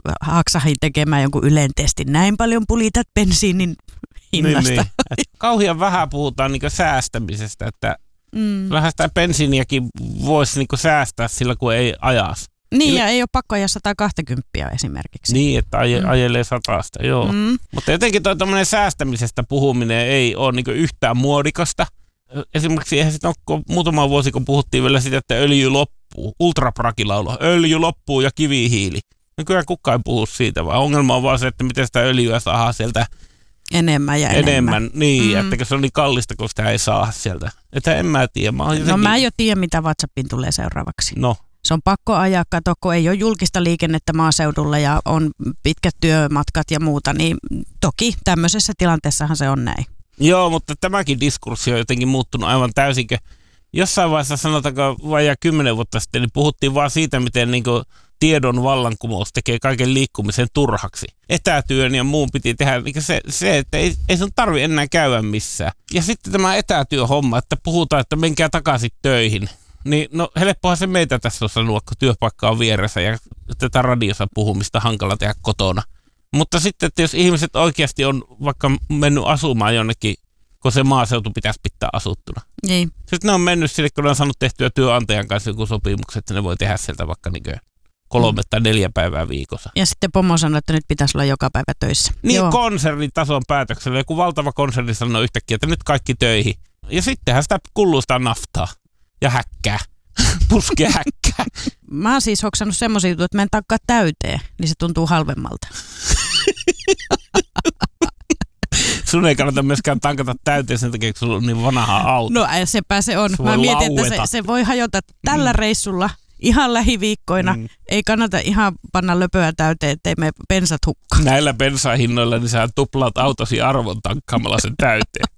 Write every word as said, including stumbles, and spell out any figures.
haksahin tekemään jonkun Ylen testin. Näin paljon pulität bensiinin hinnasta. Niin, niin. Kauhean vähän puhutaan niinku säästämisestä, että mm. vähän sitä bensiiniäkin voisi niinku säästää sillä, kun ei ajas. Niin, Eli... ja ei ole pakko ajaa sata kaksikymmentä esimerkiksi. Niin, että aje, mm. ajelee satasta, joo. Mm. Mutta jotenkin tuo tämmöinen säästämisestä puhuminen ei ole niinku yhtään muodikasta. Esimerkiksi eihän sitten ole muutama vuosi, kun puhuttiin vielä sitä, että öljy loppuu. Ultraprakilaulo, öljy loppuu ja kivihiili. Nykyään kukaan ei puhu siitä, vaan ongelma on vaan se, että miten sitä öljyä saa sieltä enemmän ja enemmän. enemmän. Niin, mm. että se on niin kallista, kun sitä ei saa sieltä. Että en mä tiedä. Mä jotenkin... No mä jo tiedän, mitä WhatsAppiin tulee seuraavaksi. No. Se on pakko ajaa, kato, kun ei ole julkista liikennettä maaseudulla ja on pitkät työmatkat ja muuta, niin toki tämmöisessä tilanteessahan se on näin. Joo, mutta tämäkin diskurssi on jotenkin muuttunut aivan täysin. Jossain vaiheessa, sanotaanko vajaa kymmenen vuotta sitten, niin puhuttiin vaan siitä, miten niin kuin tiedon vallankumous tekee kaiken liikkumisen turhaksi. Etätyön ja muun piti tehdä niin se, se, että ei, ei sun tarvi enää käydä missään. Ja sitten tämä etätyöhomma, että puhutaan, että menkää takaisin töihin. Niin no helppohan se meitä tässä on sanoa, kun työpaikka on vieressä ja tätä radiossa puhumista hankala tehdä kotona. Mutta sitten, että jos ihmiset oikeasti on vaikka mennyt asumaan jonnekin, kun se maaseutu pitäisi pitää asuttuna. Niin. Sitten ne on mennyt sille, kun ne on saanut tehtyä työnantajan kanssa joku sopimukset, että ne voi tehdä sieltä vaikka niin kolme mm. tai neljä päivää viikossa. Ja sitten pomo sanoi, että nyt pitäisi olla joka päivä töissä. Niin, Joo. konsernitason päätöksellä. Joku valtava konserni sanoo yhtäkkiä, että nyt kaikki töihin. Ja sittenhän sitä kulluu sitä naftaa ja häkkää. Puskea häkkää. Mä oon siis hoksannut semmoisia juttuja, että mä en tankkaa täyteen, niin se tuntuu halvemmalta. Sun ei kannata myöskään tankata täyteen sen takia, kun sulla on niin vanha auto. No sepä se on. Mä mietin, että se, se voi hajota tällä mm. reissulla ihan lähiviikkoina. Mm. Ei kannata ihan panna löpöä täyteen, ettei me bensat hukkaa. Näillä bensahinnoilla niin sä tuplaat autosi arvon tankkaamalla sen täyteen.